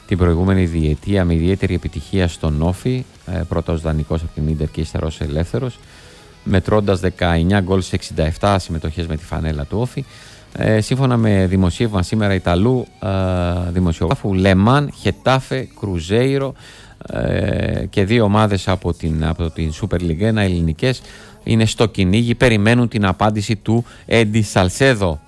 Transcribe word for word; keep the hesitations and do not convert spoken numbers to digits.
την προηγούμενη διετία με ιδιαίτερη επιτυχία στον Όφι, ε, πρώτα ως δανεικός από την Ίντερ και ύστερα ως ελεύθερος, μετρώντας δεκαεννιά γκολ σε εξήντα επτά συμμετοχές με τη φανέλα του Όφι. Ε, σύμφωνα με δημοσίευμα σήμερα Ιταλού ε, δημοσιογράφου, Λεμάν, Χετάφε, Κρουζέιρο ε, και δύο ομάδες από την, από την Super League ένα ελληνικές είναι στο κυνήγι, περιμένουν την απάντηση του Έντι Σαλσέδο.